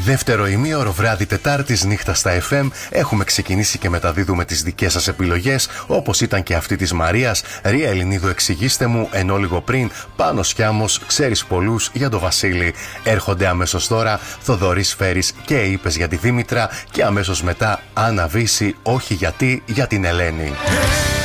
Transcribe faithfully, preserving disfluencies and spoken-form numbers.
Δεύτερο ημίωρο βράδυ Τετάρτης νύχτα στα εφ εμ. Έχουμε ξεκινήσει και μεταδίδουμε τις δικές σας επιλογές, όπως ήταν και αυτή της Μαρίας. Ρία Ελληνίδου, εξηγήστε μου, ενώ λίγο πριν Πάνος Σκιάμος, ξέρεις πολλούς για το Βασίλη. Έρχονται αμέσως τώρα Θοδωρής Φέρης και είπες για τη Δήμητρα, και αμέσως μετά Άννα Βύση, όχι γιατί, για την Ελένη.